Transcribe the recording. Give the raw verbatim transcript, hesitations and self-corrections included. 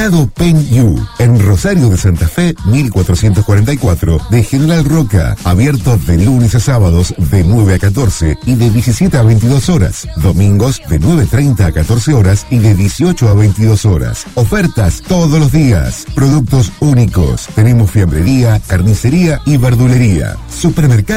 Supermercado Penyu, en Rosario de Santa Fe, mil cuatrocientos cuarenta y cuatro, de General Roca, abierto de lunes a sábados de nueve a catorce y de diecisiete a veintidós horas, domingos de nueve treinta a catorce horas y de dieciocho a veintidós horas. Ofertas todos los días, productos únicos. Tenemos fiambrería, carnicería y verdulería. Supermercado